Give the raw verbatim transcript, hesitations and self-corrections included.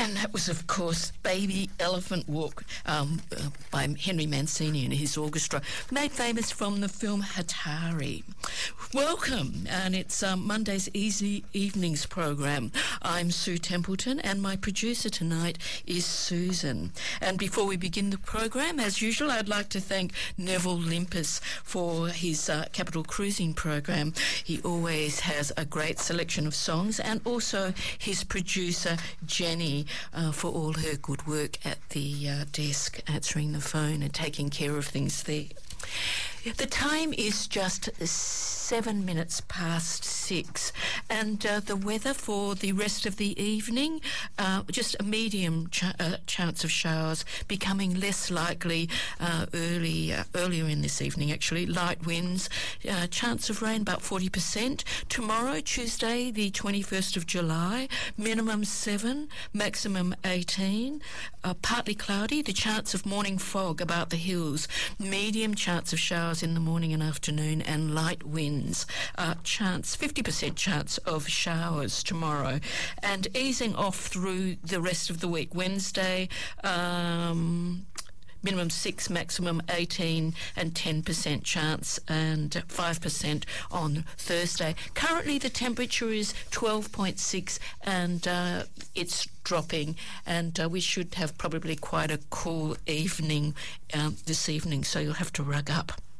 And that was, of course, Baby Elephant Walk um, uh, by Henry Mancini and his orchestra, made famous from the film Hatari. Welcome, and it's um, Monday's Easy Evenings program. I'm Sue Templeton, and my producer tonight is Susan. And before we begin the program, as usual, I'd like to thank Neville Limpus for his uh, Capital Cruising program. He always has a great selection of songs, and also his producer, Jenny, uh, for all her good work at the uh, desk, answering the phone and taking care of things there. The time is just seven minutes past six, and uh, the weather for the rest of the evening, uh, just a medium ch- uh, chance of showers, becoming less likely uh, early uh, earlier in this evening, actually. Light winds, uh, chance of rain about forty percent. Tomorrow, Tuesday, the twenty-first of July, minimum seven, maximum eighteen, uh, partly cloudy, the chance of morning fog about the hills, medium chance of showers in the morning and afternoon, and light winds. Uh, chance, fifty percent chance of showers tomorrow, and easing off through the rest of the week. Wednesday, um, minimum six, maximum eighteen, and ten percent chance, and five percent on Thursday. Currently the temperature is twelve point six, and uh, it's dropping, and uh, we should have probably quite a cool evening um, this evening, so you'll have to rug up.